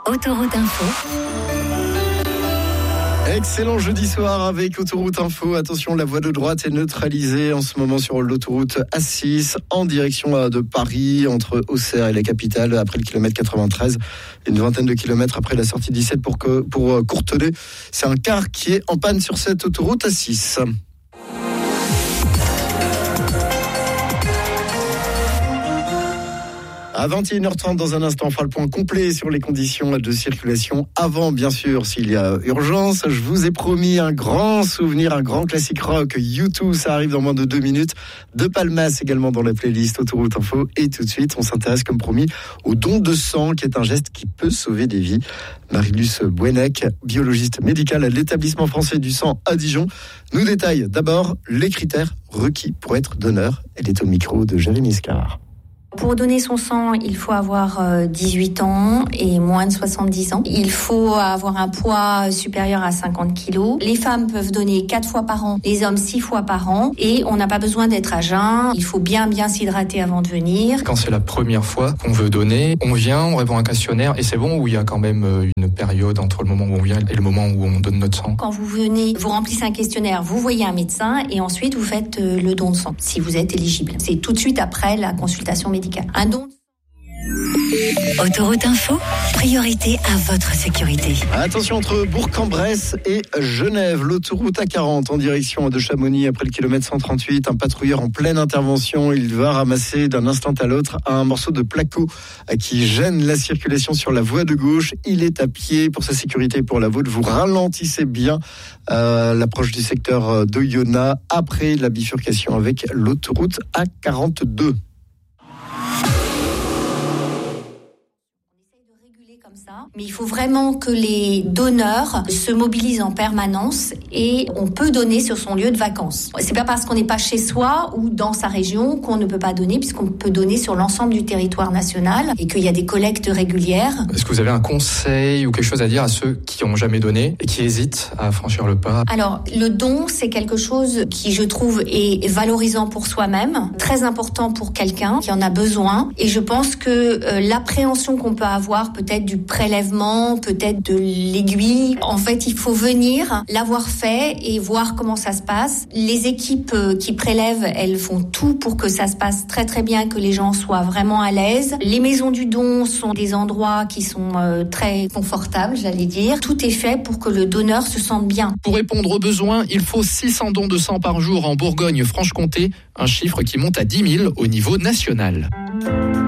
Autoroute Info. Excellent jeudi soir avec Autoroute Info. Attention, la voie de droite est neutralisée en ce moment sur l'autoroute A6 en direction de Paris, entre Auxerre et la capitale, après le kilomètre 93. Une vingtaine de kilomètres après la sortie 17 pour Courtenay. C'est un car qui est en panne sur cette autoroute A6. À 21h30, dans un instant, on fera le point complet sur les conditions de circulation. Avant, bien sûr, s'il y a urgence, je vous ai promis un grand souvenir, un grand classique rock. U2, ça arrive dans moins de 2 minutes. De Palmas également dans la playlist Autoroute Info. Et tout de suite, on s'intéresse, comme promis, au don de sang, qui est un geste qui peut sauver des vies. Marie-Luce Bouennec, biologiste médicale à l'établissement français du sang à Dijon, nous détaille d'abord les critères requis pour être donneur. Elle est au micro de Jérémy Scar. Pour donner son sang, il faut avoir 18 ans et moins de 70 ans. Il faut avoir un poids supérieur à 50 kilos. Les femmes peuvent donner 4 fois par an, les hommes 6 fois par an. Et on n'a pas besoin d'être à jeun. Il faut bien s'hydrater avant de venir. Quand c'est la première fois qu'on veut donner, on vient, on répond à un questionnaire et c'est bon, ou il y a quand même une période entre le moment où on vient et le moment où on donne notre sang? Quand vous venez, vous remplissez un questionnaire, vous voyez un médecin et ensuite vous faites le don de sang, si vous êtes éligible. C'est tout de suite après la consultation médicale. Un don. Autoroute Info, priorité à votre sécurité. Attention, entre Bourg-en-Bresse et Genève, l'autoroute A40 en direction de Chamonix après le kilomètre 138, un patrouilleur en pleine intervention, il va ramasser d'un instant à l'autre un morceau de placo qui gêne la circulation sur la voie de gauche. Il est à pied pour sa sécurité et pour la vôtre. Vous ralentissez bien l'approche du secteur de Yona après la bifurcation avec l'autoroute A42. Mais il faut vraiment que les donneurs se mobilisent en permanence et on peut donner sur son lieu de vacances. C'est pas parce qu'on n'est pas chez soi ou dans sa région qu'on ne peut pas donner, puisqu'on peut donner sur l'ensemble du territoire national et qu'il y a des collectes régulières. Est-ce que vous avez un conseil ou quelque chose à dire à ceux qui n'ont jamais donné et qui hésitent à franchir le pas? Alors, le don, c'est quelque chose qui, je trouve, est valorisant pour soi-même, très important pour quelqu'un qui en a besoin. Et je pense que l'appréhension qu'on peut avoir peut-être du prélèvement, peut-être de l'aiguille. En fait, il faut venir, l'avoir fait et voir comment ça se passe. Les équipes qui prélèvent, elles font tout pour que ça se passe très très bien, que les gens soient vraiment à l'aise. Les maisons du don sont des endroits qui sont très confortables, j'allais dire. Tout est fait pour que le donneur se sente bien. Pour répondre aux besoins, il faut 600 dons de sang par jour en Bourgogne-Franche-Comté, un chiffre qui monte à 10 000 au niveau national.